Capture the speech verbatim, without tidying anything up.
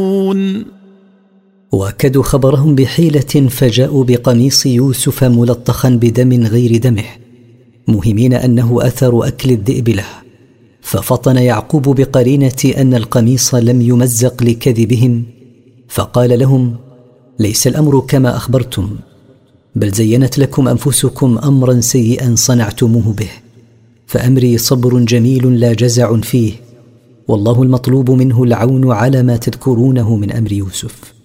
وأكدوا خبرهم بحيلة فجاءوا بقميص يوسف ملطخا بدم غير دمه، مهمين أنه أثر أكل الذئب له. ففطن يعقوب بقرينة أن القميص لم يمزق لكذبهم، فقال لهم: ليس الأمر كما أخبرتم، بل زينت لكم أنفسكم أمرا سيئا صنعتموه به، فأمري صبر جميل لا جزع فيه، والله المطلوب منه العون على ما تذكرونه من أمر يوسف.